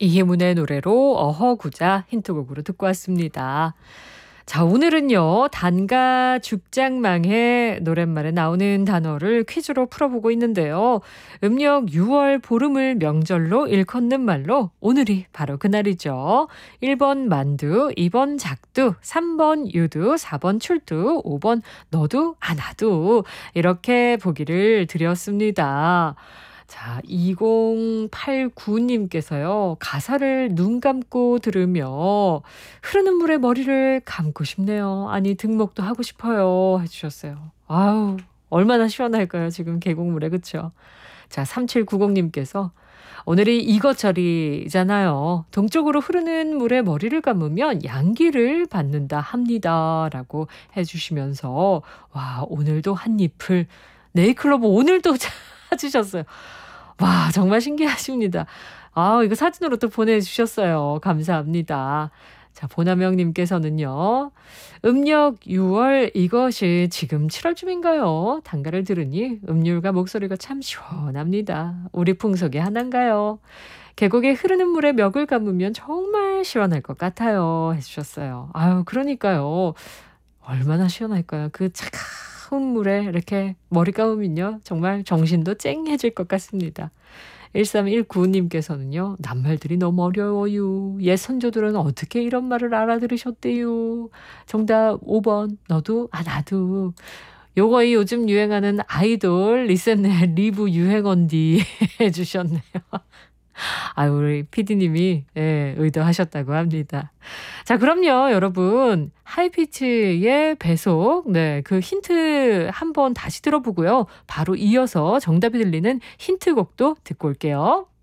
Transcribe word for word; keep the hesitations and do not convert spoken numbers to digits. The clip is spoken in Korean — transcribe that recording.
이희문의 노래로 어허구자 힌트곡으로 듣고 왔습니다. 자, 오늘은요, 단가 죽장망의 노랫말에 나오는 단어를 퀴즈로 풀어보고 있는데요. 음력 유월 보름을 명절로 일컫는 말로 오늘이 바로 그날이죠. 일 번 만두, 이 번 작두, 삼 번 유두, 사 번 출두, 오 번 너도 아나도 이렇게 보기를 드렸습니다. 자, 이공팔구 님께서요. 가사를 눈 감고 들으며 흐르는 물에 머리를 감고 싶네요. 아니 등목도 하고 싶어요 해주셨어요. 아우 얼마나 시원할까요 지금 계곡물에, 그쵸? 자, 삼칠구공 님께서 오늘이 이것저리잖아요. 동쪽으로 흐르는 물에 머리를 감으면 양기를 받는다 합니다 라고 해주시면서 와, 오늘도 한 잎을 네이클로버 오늘도 찾으셨어요. 와, 정말 신기하십니다. 아, 이거 사진으로 또 보내주셨어요. 감사합니다. 자, 보나명님께서는요. 음력 유월 이것이 지금 칠월쯤인가요? 단가를 들으니 음률과 목소리가 참 시원합니다. 우리 풍속이 하나인가요? 계곡에 흐르는 물에 멱을 감으면 정말 시원할 것 같아요 해주셨어요. 아유, 그러니까요. 얼마나 시원할까요? 그 차가운 물에 이렇게 머리 감으면요. 정말 정신도 쨍해질 것 같습니다. 일삼일구 님께서는요. 낱말들이 너무 어려워요. 옛 선조들은 어떻게 이런 말을 알아들으셨대요. 정답 오 번 너도 아 나도. 요거 이 요즘 유행하는 아이돌 리셋네 리브 유행언디 해주셨네요. 아, 우리 피디님이 예, 의도하셨다고 합니다. 자, 그럼요, 여러분. 하이피치의 배속, 네, 그 힌트 한번 다시 들어보고요. 바로 이어서 정답이 들리는 힌트곡도 듣고 올게요.